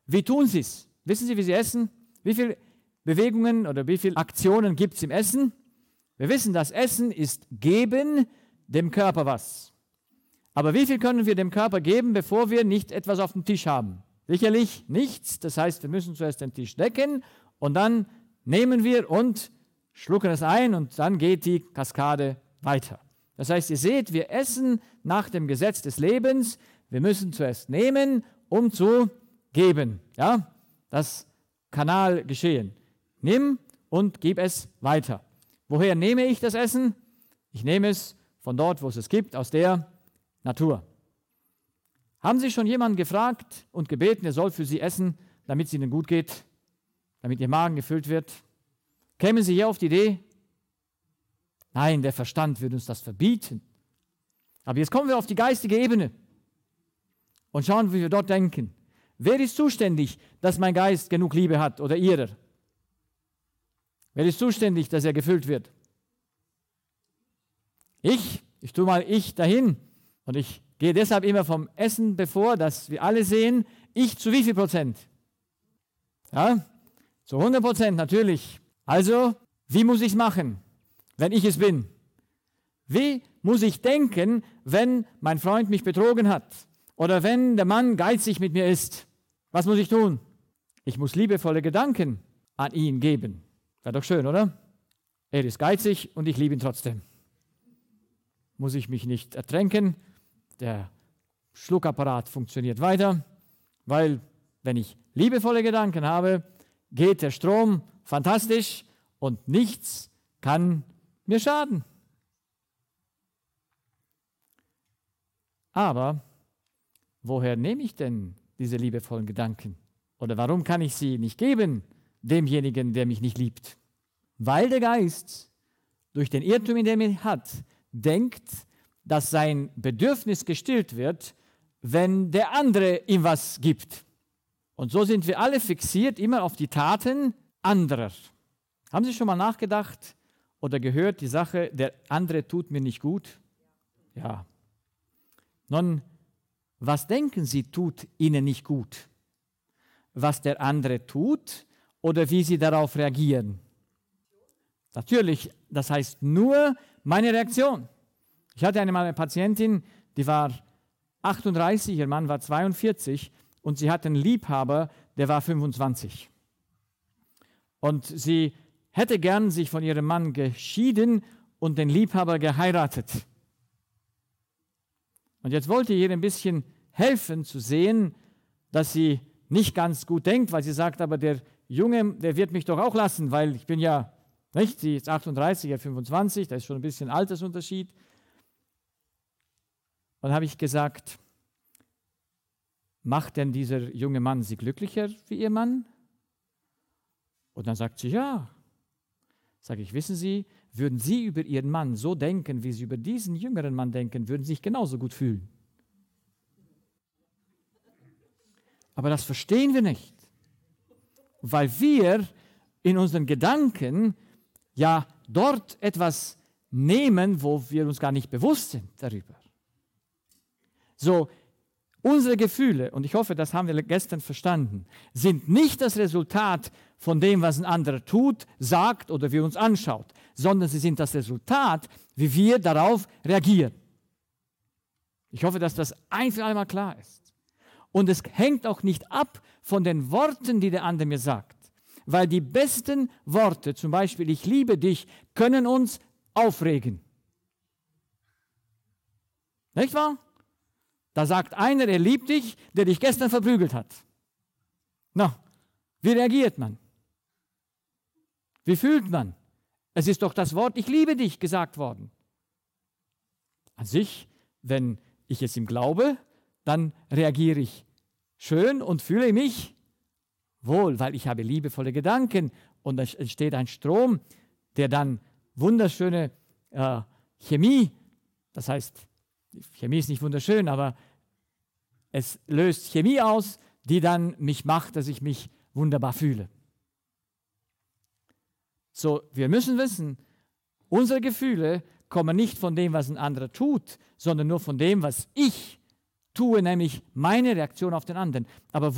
Wie tun sie es? Wissen Sie, wie sie essen? Wie viele Bewegungen oder wie viele Aktionen gibt es im Essen? Wir wissen, das Essen ist geben dem Körper was. Aber wie viel können wir dem Körper geben, bevor wir nicht etwas auf dem Tisch haben? Sicherlich nichts. Das heißt, wir müssen zuerst den Tisch decken und dann nehmen wir und schlucken es ein und dann geht die Kaskade weiter. Das heißt, ihr seht, wir essen nach dem Gesetz des Lebens. Wir müssen zuerst nehmen, um zu geben. Ja, das Kanalgeschehen. Nimm und gib es weiter. Woher nehme ich das Essen? Ich nehme es von dort, wo es es gibt, aus der Natur. Haben Sie schon jemanden gefragt und gebeten, er soll für Sie essen, damit es Ihnen gut geht, damit Ihr Magen gefüllt wird? Kämen Sie hier auf die Idee? Nein, der Verstand würde uns das verbieten. Aber jetzt kommen wir auf die geistige Ebene und schauen, wie wir dort denken. Wer ist zuständig, dass mein Geist genug Liebe hat oder Ihrer? Wer ist zuständig, dass er gefüllt wird? Ich tue mal ich dahin und ich gehe deshalb immer vom Essen bevor, dass wir alle sehen, ich zu wie viel Prozent? Ja, zu 100% natürlich. Also, wie muss ich es machen, wenn ich es bin? Wie muss ich denken, wenn mein Freund mich betrogen hat? Oder wenn der Mann geizig mit mir ist? Was muss ich tun? Ich muss liebevolle Gedanken an ihn geben. Wäre doch schön, oder? Er ist geizig und ich liebe ihn trotzdem. Muss ich mich nicht ertränken? Der Schluckapparat funktioniert weiter, weil wenn ich liebevolle Gedanken habe, geht der Strom fantastisch und nichts kann mir schaden. Aber woher nehme ich denn diese liebevollen Gedanken? Oder warum kann ich sie nicht geben demjenigen, der mich nicht liebt? Weil der Geist durch den Irrtum, in dem er hat, denkt, dass sein Bedürfnis gestillt wird, wenn der andere ihm was gibt. Und so sind wir alle fixiert immer auf die Taten anderer. Haben Sie schon mal nachgedacht oder gehört die Sache, der andere tut mir nicht gut? Ja. Nun, was denken Sie, tut Ihnen nicht gut? Was der andere tut oder wie Sie darauf reagieren? Natürlich, das heißt nur meine Reaktion. Ich hatte einmal eine Patientin, die war 38, ihr Mann war 42 und sie hatte einen Liebhaber, der war 25. Und sie hätte gern sich von ihrem Mann geschieden und den Liebhaber geheiratet. Und jetzt wollte ich ihr ein bisschen helfen zu sehen, dass sie nicht ganz gut denkt, weil sie sagt, aber der Junge, der wird mich doch auch lassen, weil ich bin ja, nicht, sie ist 38, er 25, da ist schon ein bisschen Altersunterschied. Und habe ich gesagt, macht denn dieser junge Mann sie glücklicher wie ihr Mann? Und dann sagt sie, ja. Sage ich, wissen Sie, würden Sie über Ihren Mann so denken, wie Sie über diesen jüngeren Mann denken, würden Sie sich genauso gut fühlen. Aber das verstehen wir nicht, weil wir in unseren Gedanken ja dort etwas nehmen, wo wir uns gar nicht bewusst sind darüber. So, unsere Gefühle, und ich hoffe, das haben wir gestern verstanden, sind nicht das Resultat von dem, was ein anderer tut, sagt oder wie uns anschaut, sondern sie sind das Resultat, wie wir darauf reagieren. Ich hoffe, dass das ein für einmal klar ist. Und es hängt auch nicht ab von den Worten, die der andere mir sagt, weil die besten Worte, zum Beispiel ich liebe dich, können uns aufregen. Nicht wahr? Da sagt einer, er liebt dich, der dich gestern verprügelt hat. Na, wie reagiert man? Wie fühlt man? Es ist doch das Wort, ich liebe dich, gesagt worden. An sich, wenn ich es ihm glaube, dann reagiere ich schön und fühle mich wohl, weil ich habe liebevolle Gedanken und da entsteht ein Strom, der dann wunderschöne Chemie, das heißt, Chemie ist nicht wunderschön, aber es löst Chemie aus, die dann mich macht, dass ich mich wunderbar fühle. So, wir müssen wissen, unsere Gefühle kommen nicht von dem, was ein anderer tut, sondern nur von dem, was ich tue, nämlich meine Reaktion auf den anderen. Aber